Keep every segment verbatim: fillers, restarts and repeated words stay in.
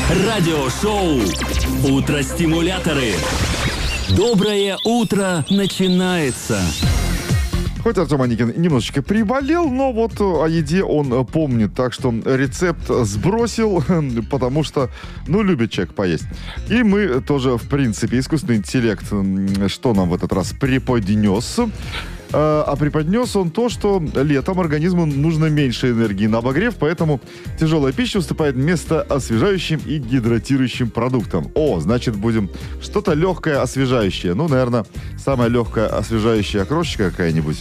Радиошоу «Утро-стимуляторы». Доброе утро начинается. Хоть Артем Аникин немножечко приболел, но вот о еде он помнит. Так что рецепт сбросил, потому что, ну, любит человек поесть. И мы тоже, в принципе, искусственный интеллект, что нам в этот раз преподнес? А преподнес он то, что летом организму нужно меньше энергии на обогрев, поэтому тяжелая пища уступает место освежающим и гидратирующим продуктам. О, значит, будем что-то легкое, освежающее. Ну, наверное, самая легкая освежающая окрошечка какая-нибудь.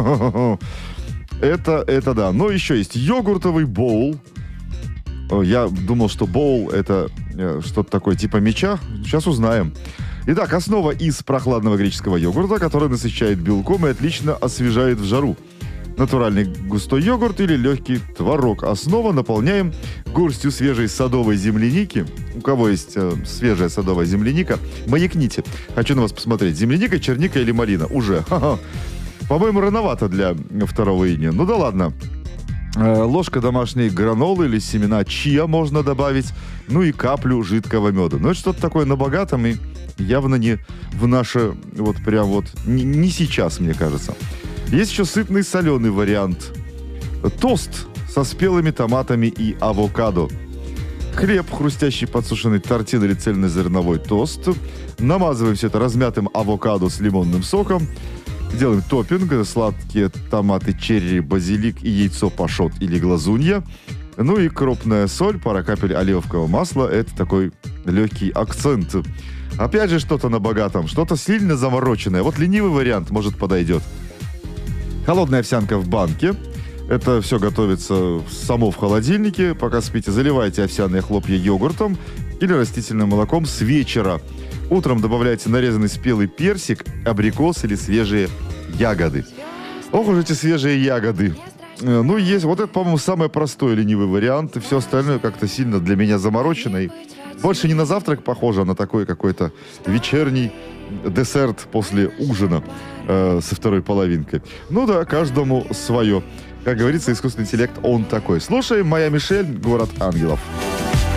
Это, это да. Но еще есть йогуртовый боул. Я думал, что боул — это что-то такое типа мяча. Сейчас узнаем. Итак, основа из прохладного греческого йогурта, который насыщает белком и отлично освежает в жару. Натуральный густой йогурт или легкий творог. Основа наполняем горстью свежей садовой земляники. У кого есть э, свежая садовая земляника, маякните. Хочу на вас посмотреть. Земляника, черника или малина? Уже. Ха-ха. По-моему, рановато для второго июня. Ну да ладно. Э, ложка домашней гранолы или семена чиа можно добавить. Ну и каплю жидкого меда. Ну это что-то такое на богатом и явно не в наше, вот прям вот, не, не сейчас, мне кажется. Есть еще сытный соленый вариант. Тост со спелыми томатами и авокадо. Хлеб, хрустящий подсушенный тортин или цельнозерновой тост. Намазываем все это размятым авокадо с лимонным соком. Делаем топпинг. Сладкие томаты, черри, базилик и яйцо пашот или глазунья. Ну и крупная соль, пара капель оливкового масла. Это такой легкий акцент. Опять же что-то на богатом, что-то сильно замороченное. Вот ленивый вариант, может, подойдет. Холодная овсянка в банке. Это все готовится само в холодильнике. Пока спите, заливайте овсяные хлопья йогуртом или растительным молоком с вечера. Утром добавляйте нарезанный спелый персик, абрикос или свежие ягоды. Ох уж эти свежие ягоды. Ну, есть, вот это, по-моему, самый простой ленивый вариант. И все остальное как-то сильно для меня заморочено. И больше не на завтрак похоже, а на такой какой-то вечерний десерт после ужина э, со второй половинкой. Ну да, каждому свое. Как говорится, искусственный интеллект, он такой. Слушаем «Моя Мишель», «Город ангелов».